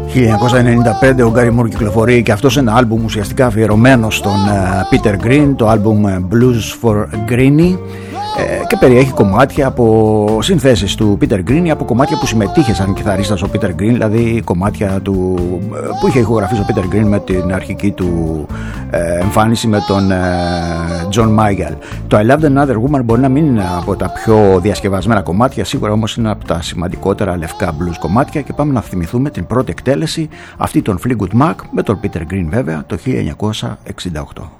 1995 ο Gary Moore κυκλοφορεί και αυτός ένα άλμπουμ ουσιαστικά αφιερωμένο στον Peter Green, το άλμπουμ Blues for Greenie, και περιέχει κομμάτια από συνθέσεις του Peter Green ή από κομμάτια που συμμετείχε σαν κιθαρίστας ο Peter Green, δηλαδή κομμάτια που είχε ηχογραφήσει ο Peter Green με την αρχική του εμφάνιση με τον John Mayall. Το I Loved Another Woman μπορεί να μην είναι από τα πιο διασκευασμένα κομμάτια, σίγουρα όμως είναι από τα σημαντικότερα λευκά blues κομμάτια, και πάμε να θυμηθούμε την πρώτη εκτέλεση, αυτή των Fleetwood Mac με τον Peter Green βέβαια, το 1968.